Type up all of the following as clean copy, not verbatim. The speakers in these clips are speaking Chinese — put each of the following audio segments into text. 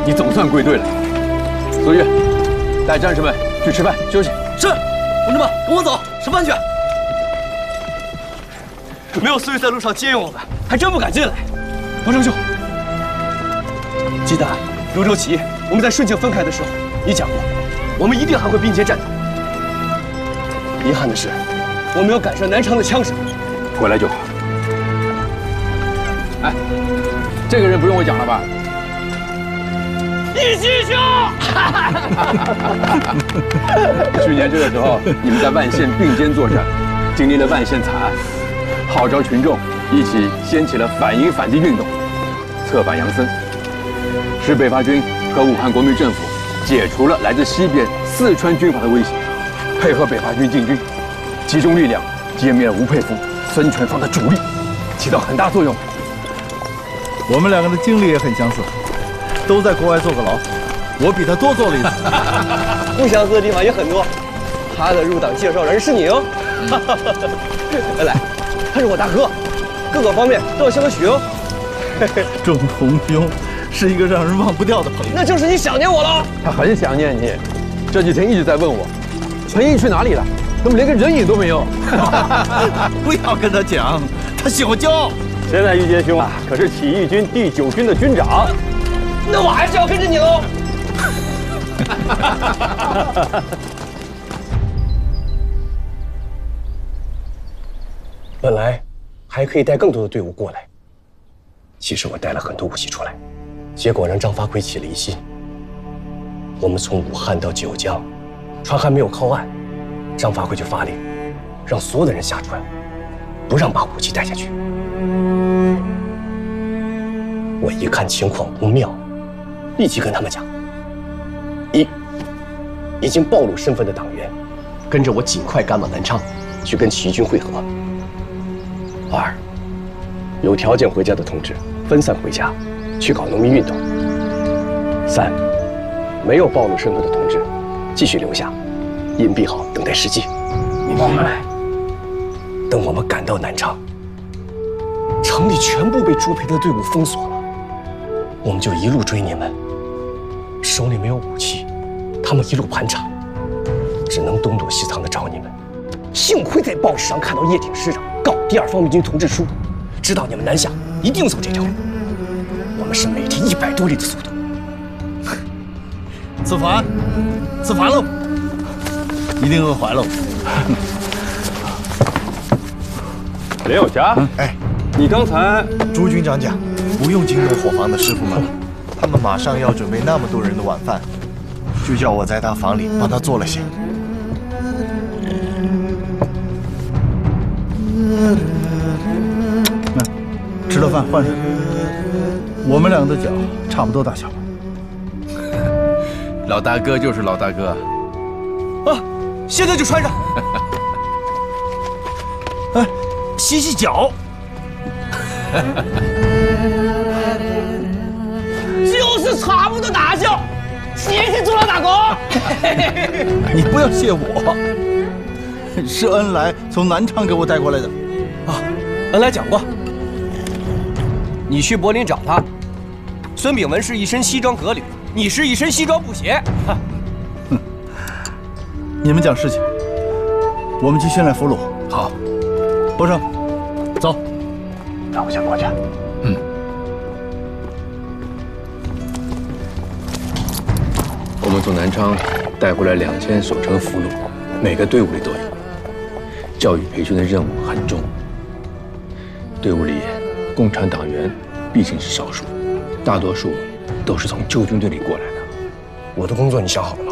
你总算归队了。苏玉，带战士们去吃饭休息。 是，同志们，跟我走，吃饭去。没有苏玉在路上接应我们，还真不敢进来。王长兄，记得泸州起义，我们在顺境分开的时候，你讲过，我们一定还会并肩战斗。遗憾的是，我没有赶上南昌的枪声。 回来就好。哎，这个人不用我讲了吧？ 义熙兄， 去年这个时候，你们在万县并肩作战，经历了万县惨案，号召群众一起掀起了反英反帝运动，策反杨森，使北伐军和武汉国民政府解除了来自西边四川军阀的威胁，配合北伐军进军，集中力量歼灭了吴佩孚、孙权方的主力，起到很大作用。 我们两个的经历也很相似，都在国外坐过牢，我比他多坐了一次。 不相似的地方也很多。他的入党介绍人是你哦。来，他是我大哥，各个方面都要向他学哦。 仲同兄是一个让人忘不掉的朋友。 那就是你想念我了。 他很想念你，这几天一直在问我，陈毅去哪里了？怎么连个人影都没有？ 不要跟他讲，他喜欢骄傲。 现在玉阶兄啊，可是起义军第9军的军长， 那我还是要跟着你喽。本来还可以带更多的队伍过来，其实我带了很多武器出来，结果让张发奎起了疑心。我们从武汉到九江，船还没有靠岸，张发奎就发令，让所有的人下船，不让把武器带下去。我一看情况不妙，立即跟他们讲：一，已经暴露身份的党员，跟着我尽快赶往南昌，去跟起义军会合；二，有条件回家的同志分散回家，去搞农民运动；三，没有暴露身份的同志继续留下，隐蔽好，等待时机。明白。等我们赶到南昌，城里全部被朱培的队伍封锁了，我们就一路追你们。手里没有武器，他们一路盘查，只能东躲西藏的找你们。幸亏在报纸上看到叶挺师长告第2方面军同志书，知道你们南下一定走这条路。我们是每天100多里的速度。 自凡，自凡喽！一定饿坏喽。 连友侠， 哎， 你刚才朱军长讲，不用惊动伙房的师傅们了，他们马上要准备那么多人的晚饭，就叫我在他房里帮他做了些。 吃了饭换上。我们俩的脚差不多大小。 老大哥就是老大哥。 啊，现在就穿上。哎，洗洗脚。就是差不多大小，谢谢朱老大哥。 你不要谢我，是恩来从南昌给我带过来的。 啊，恩来讲过，你去柏林找他。孙炳文是一身西装革履，你是一身西装布鞋。 你们讲事情，我们去训练俘虏。 好， 博胜，走。 那我先过去。 我们从南昌带回来2000守城俘虏，每个队伍里都有。教育培训的任务很重，队伍里共产党员毕竟是少数，大多数都是从旧军队里过来的。 我的工作你想好了吗？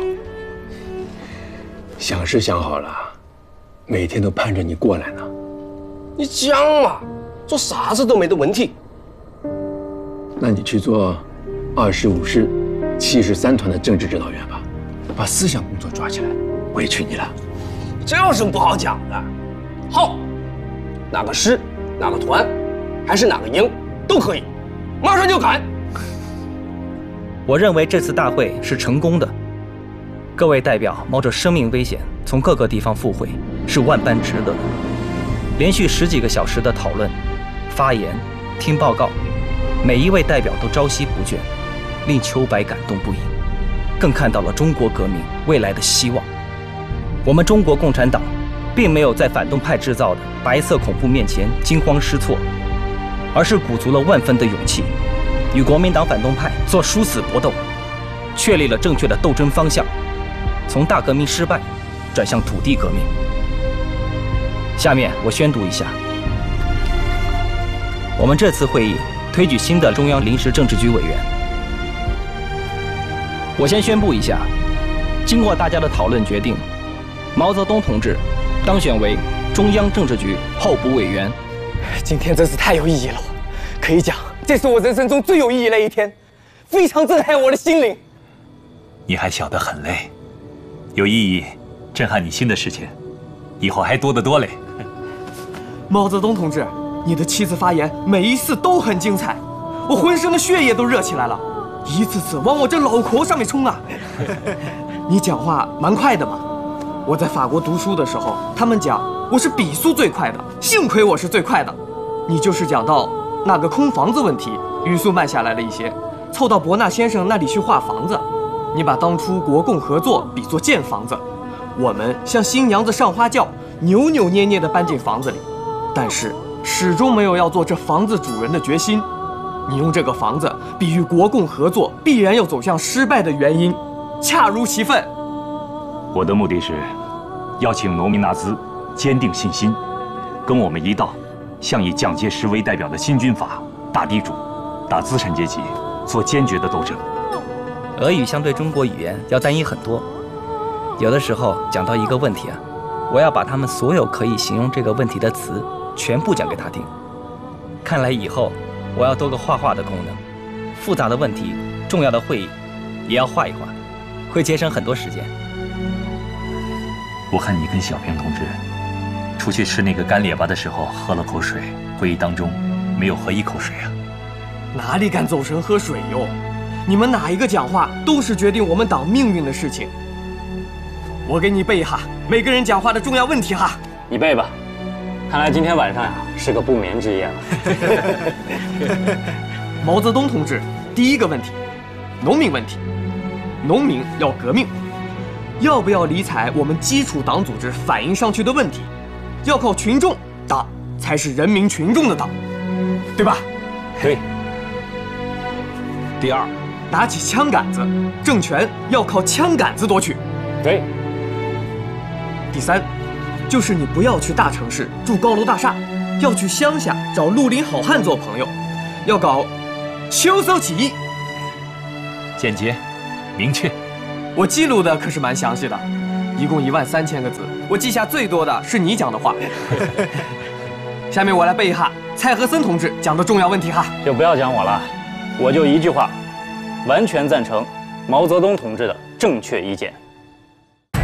想是想好了，每天都盼着你过来呢。 你讲嘛，做啥子都没得问题。 那你去做25师73团的政治指导员吧，把思想工作抓起来，委屈你了。 这有什么不好讲的？好，哪个师、哪个团，还是哪个营都可以，马上就赶。 我认为这次大会是成功的，各位代表冒着生命危险从各个地方赴会，是万般值得的。连续10几个小时的讨论、发言、听报告，每一位代表都朝夕不倦， 令秋白感动不已，更看到了中国革命未来的希望。我们中国共产党并没有在反动派制造的白色恐怖面前惊慌失措，而是鼓足了万分的勇气，与国民党反动派做殊死搏斗，确立了正确的斗争方向，从大革命失败转向土地革命。下面我宣读一下，我们这次会议推举新的中央临时政治局委员。我先宣布一下，经过大家的讨论决定，毛泽东同志当选为中央政治局候补委员。 今天真是太有意义了，可以讲这是我人生中最有意义的一天，非常震撼我的心灵。 你还小得很嘞，有意义、震撼你心的事情，以后还多得多嘞。 毛泽东同志，你的7次发言每一次都很精彩，我浑身的血液都热起来了，一次次往我这脑壳上面冲啊！你讲话蛮快的嘛。我在法国读书的时候，他们讲我是笔速最快的，幸亏我是最快的。你就是讲到那个空房子问题，语速慢下来了一些，凑到伯纳先生那里去画房子。你把当初国共合作比作建房子，我们像新娘子上花轿，扭扭捏捏地搬进房子里，但是始终没有要做这房子主人的决心。你用这个房子比喻国共合作必然要走向失败的原因，恰如其分。 我的目的是邀请农民纳兹坚定信心，跟我们一道向以蒋介石为代表的新军阀大地主、大资产阶级做坚决的斗争。 俄语相对中国语言要单一很多，有的时候讲到一个问题啊，我要把他们所有可以形容这个问题的词全部讲给他听。看来以后我要多个画画的功能，复杂的问题、重要的会议也要画一画，会节省很多时间。 我看你跟小平同志出去吃那个干列巴的时候喝了口水，会议当中没有喝一口水啊？ 哪里敢走神喝水哟？你们哪一个讲话都是决定我们党命运的事情。我给你背一下每个人讲话的重要问题哈。 你背吧，看来今天晚上呀是个不眠之夜了。 毛泽东同志第一个问题，农民问题，农民要革命，要不要理睬我们基础党组织反映上去的问题？要靠群众，党才是人民群众的党，对吧？ 对。 第二，打起枪杆子，政权要靠枪杆子夺取。 对。 第三，就是你不要去大城市住高楼大厦，要去乡下找绿林好汉做朋友，要搞秋收起义。 简洁、明确。 我记录的可是蛮详细的，一共13000个字，我记下最多的是你讲的话。下面我来背一下蔡和森同志讲的重要问题哈。 就不要讲我了，我就一句话，完全赞成毛泽东同志的正确意见。